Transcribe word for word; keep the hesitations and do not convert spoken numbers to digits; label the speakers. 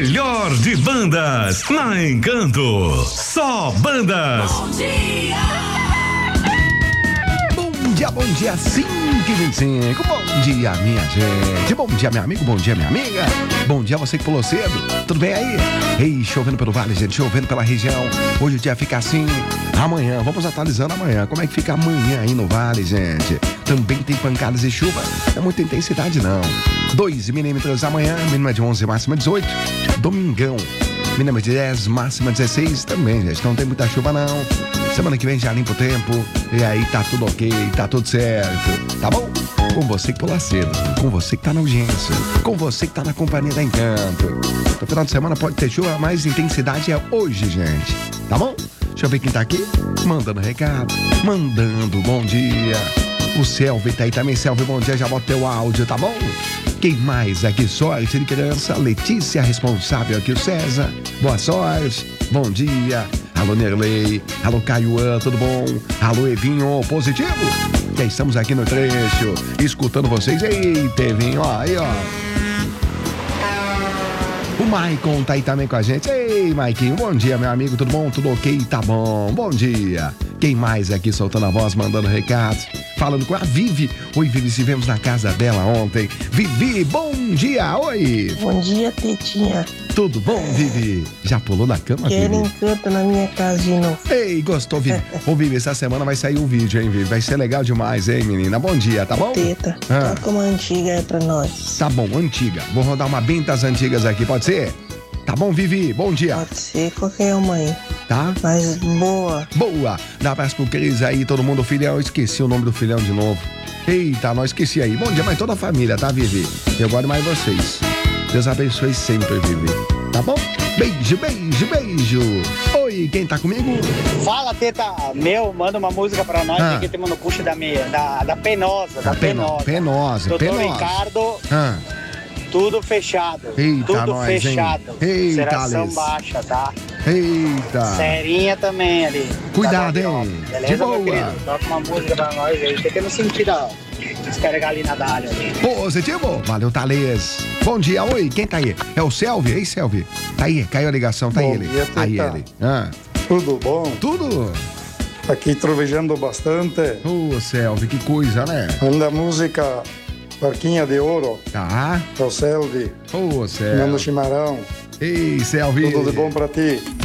Speaker 1: melhor de bandas na Encanto. Só bandas.
Speaker 2: Bom dia.
Speaker 3: Bom dia, bom dia, cinco e vinte e cinco. Bom dia, minha gente. Bom dia, meu amigo. Bom dia, minha amiga. Bom dia, você que pulou cedo. Tudo bem aí? Ei, chovendo pelo vale, gente. Chovendo pela região. Hoje o dia fica assim. Amanhã, vamos atualizando amanhã. Como é que fica amanhã aí no vale, gente? Também tem pancadas e chuva. Não é muita intensidade, não. dois milímetros amanhã, mínima de onze, máxima dezoito. Domingão, mínima de dez, máxima dezesseis. Também, gente. Não tem muita chuva, não. Semana que vem já limpa o tempo. E aí tá tudo ok, tá tudo certo. Tá bom? Com você que pula cedo. Com você que tá na audiência. Com você que tá na companhia da Encanto. No final de semana pode ter chuva, mas intensidade é hoje, gente. Tá bom? Deixa eu ver quem tá aqui. Mandando recado. Mandando bom dia. O Selvi tá aí também. Selvi, bom dia. Já bota teu áudio, tá bom? Quem mais aqui? Sorte de criança. Letícia, responsável aqui, o César. Boa sorte. Bom dia. Alô, Nerley. Alô, Caiuan, tudo bom? Alô, Evinho, positivo? Já estamos aqui no trecho, escutando vocês. Eita, Evinho, ó, aí, ó. O Maicon tá aí também com a gente. Ei, Maiquinho, bom dia, meu amigo, tudo bom? Tudo ok? Tá bom, bom dia. Quem mais aqui soltando a voz, mandando recados? Falando com a Vivi. Oi, Vivi, estivemos na casa dela ontem. Vivi, bom dia, oi.
Speaker 4: Bom dia, Tetinha.
Speaker 3: Tudo bom, Vivi? Já pulou da cama, Vivi?
Speaker 4: Quero Encanto na minha casa de novo.
Speaker 3: Ei, gostou, Vivi? Ô, Vivi, essa semana vai sair um vídeo, hein, Vivi? Vai ser legal demais, hein, menina? Bom dia, tá bom?
Speaker 4: Teta,
Speaker 3: Ah.
Speaker 4: toca uma antiga aí pra nós.
Speaker 3: Tá bom, antiga. Vou rodar uma bem das antigas aqui, pode ser? Tá bom, Vivi? Bom dia.
Speaker 4: Pode ser qualquer uma aí.
Speaker 3: Tá?
Speaker 4: Mas boa.
Speaker 3: Boa. Dá um abraço pro Cris aí, todo mundo, o filhão. Eu esqueci o nome do filhão de novo. Eita, não esqueci aí. Bom dia, mas toda a família, tá, Vivi? Eu gosto mais de vocês. Deus abençoe sempre, Vivi. Tá bom? Beijo, beijo, beijo. Oi, quem tá comigo?
Speaker 5: Fala, Teta. Meu, manda uma música pra nós.
Speaker 3: Ah.
Speaker 5: Aqui temos no puxo da meia, da, da Penosa, da
Speaker 3: A peno-
Speaker 5: Penosa.
Speaker 3: Penosa,
Speaker 5: Doutor
Speaker 3: Penosa.
Speaker 5: Ricardo,
Speaker 3: Ah,
Speaker 5: tudo fechado.
Speaker 3: Eita,
Speaker 5: tudo
Speaker 3: nós, hein?
Speaker 5: fechado.
Speaker 3: Eita,
Speaker 5: Seração
Speaker 3: Alice.
Speaker 5: baixa, tá?
Speaker 3: eita.
Speaker 5: Serinha também ali.
Speaker 3: Cuidado,
Speaker 5: Tá
Speaker 3: hein?
Speaker 5: bom,
Speaker 3: De
Speaker 5: beleza,
Speaker 3: boa.
Speaker 5: meu querido? Toca uma música pra nós aí. Tem que não sentir a descarregar ali na dália ali.
Speaker 3: Positivo. Valeu, Thales. Bom dia, oi, quem tá aí? É o Selvi? Ei, Selvi. Tá aí, caiu a ligação, tá
Speaker 6: Bom
Speaker 3: ele.
Speaker 6: dia,
Speaker 3: Aí
Speaker 6: Teta.
Speaker 3: ele. Ah,
Speaker 6: Tudo bom?
Speaker 3: tudo?
Speaker 6: Aqui trovejando bastante.
Speaker 3: Ô, Selvi, que coisa, né?
Speaker 6: Manda a música Barquinha de Ouro,
Speaker 3: Tá.
Speaker 6: é o Selvi,
Speaker 3: Ô,
Speaker 6: Nando
Speaker 3: Selvi.
Speaker 6: Chimarrão.
Speaker 3: Ei, Selvi.
Speaker 6: Tudo de bom pra ti.